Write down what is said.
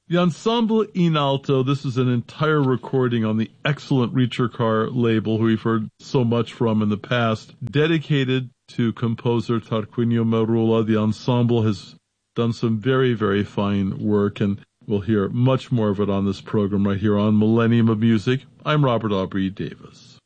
The Ensemble in Alto, this is an entire recording on the excellent Ricercar label, who we've heard so much from in the past, dedicated to composer Tarquinio Merulla. The ensemble has done some very, very fine work, and we'll hear much more of it on this program right here on Millennium of Music. I'm Robert Aubrey Davis.